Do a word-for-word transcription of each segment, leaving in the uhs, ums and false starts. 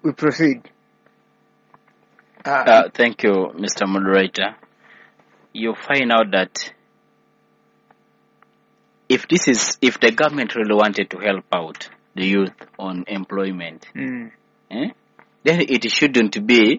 we proceed. Uh, uh, thank you, Mister Moderator. You find out that if this is, if the government really wanted to help out the youth on employment, mm. eh, then it shouldn't be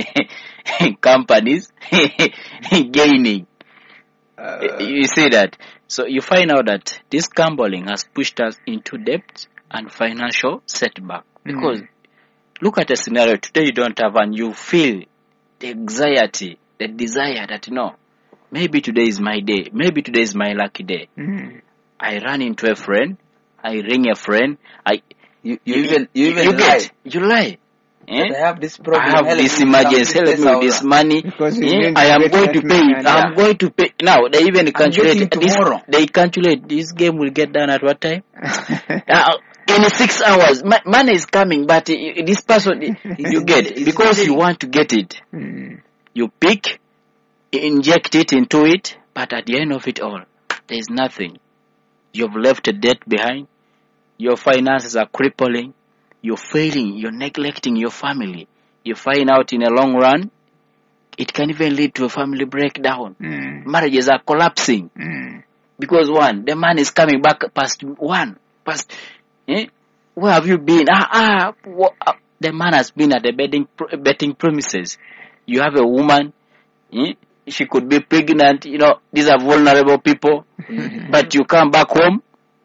companies gaining. Uh, you see that? So you find out that this gambling has pushed us into debt and financial setback. Because mm. look at the scenario today, you don't have, and you feel the anxiety, the desire that, you know, maybe today is my day, maybe today is my lucky day. Mm. I run into a friend, I ring a friend, I you, you, you even you even you lie. Get, you lie. Eh? I have this problem. I have help this me emergency. Help me with this money. Eh? I am going to pay it. I am going to pay. Now they even calculate this. They calculate this game will get done at what time? uh, in six hours. Ma- money is coming, but uh, this person you get because you want to get it. Mm. You pick, inject it into it, but at the end of it all, there is nothing. You've left a debt behind. Your finances are crippling. You're failing, you're neglecting your family. You find out in a long run, it can even lead to a family breakdown. Mm. Marriages are collapsing. Mm. Because one, the man is coming back past one. Past, eh? Where have you been? Ah, ah, what, ah. The man has been at the betting, betting premises. You have a woman, eh? She could be pregnant, you know, these are vulnerable people. But you come back home,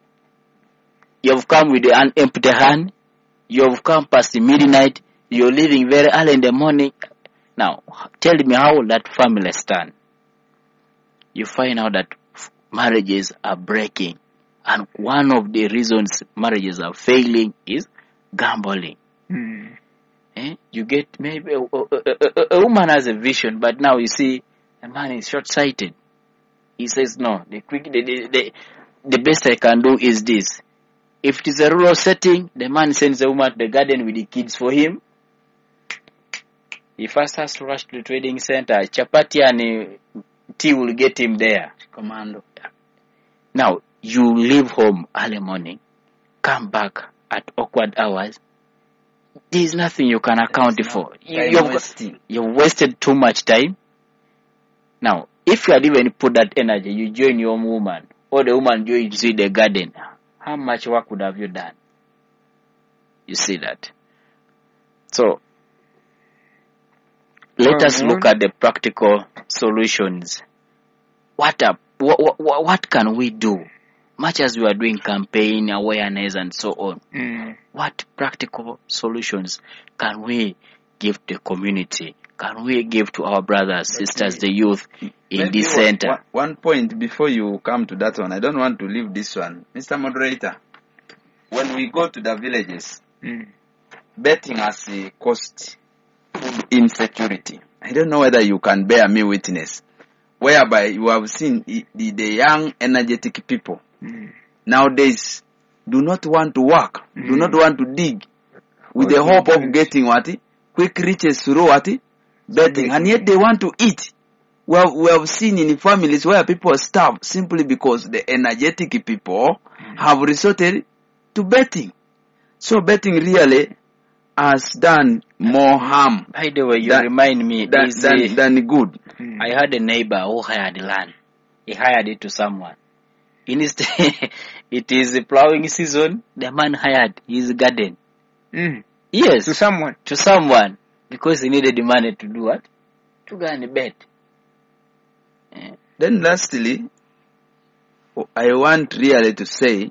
you've come with an empty hand. You've come past the midnight, you're leaving very early in the morning. Now, tell me how will that family stand? You find out that marriages are breaking. And one of the reasons marriages are failing is gambling. Mm. Eh? You get maybe a, a, a, a woman has a vision, but now you see a man is short-sighted. He says, no, the, quick, the, the, the, the best I can do is this. If it is a rural setting, the man sends the woman to the garden with the kids for him. He first has to rush to the trading center. Chapati and uh, tea will get him there. Commando. Now, you leave home early morning, come back at awkward hours. There is nothing you can account for. You, you've, you've wasted too much time. Now, if you had even put that energy, you join your woman, or the woman joins you in the garden, how much work would have you done? You see that? So, let oh, us man. look at the practical solutions. What, up, what, what, what can we do? Much as we are doing campaign, awareness, and so on, mm. what practical solutions can we give to the community? Can we give to our brothers, sisters, the youth in this center? One, one point before you come to that one, I don't want to leave this one. Mister Moderator, when we go to the villages, mm. betting has uh, caused food insecurity. I don't know whether you can bear me witness, whereby you have seen the, the, the young, energetic people mm. nowadays do not want to work, mm. do not want to dig, with oh, the hope of getting what? Quick riches through what? Betting, and yet they want to eat. We have, we have seen in families where people starve simply because the energetic people mm. have resorted to betting. So betting really has done more harm. By the way, you than, remind me than, than, than good. Mm. I had a neighbor who hired land. He hired it to someone. In his it is the plowing season. The man hired his garden. Mm. Yes, to someone. To someone. Because he needed the money to do what? To go and bet. Yeah. Then lastly, I want really to say,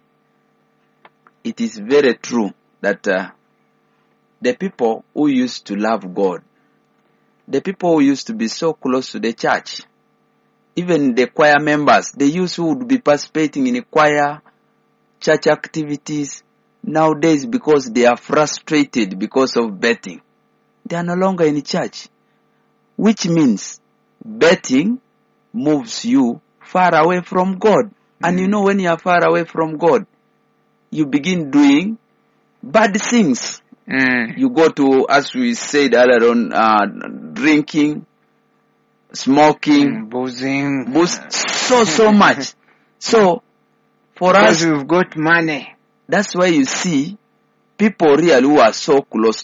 it is very true that uh, the people who used to love God, the people who used to be so close to the church, even the choir members, the youth who would be participating in a choir, church activities, nowadays because they are frustrated because of betting, they are no longer in church. Which means betting moves you far away from God. Mm-hmm. And you know, when you are far away from God, you begin doing bad things. Mm. You go to, as we said earlier on, uh, drinking, smoking, mm, boozing, boost, so, so much. So, for because us, we've got money. That's why you see people really who are so close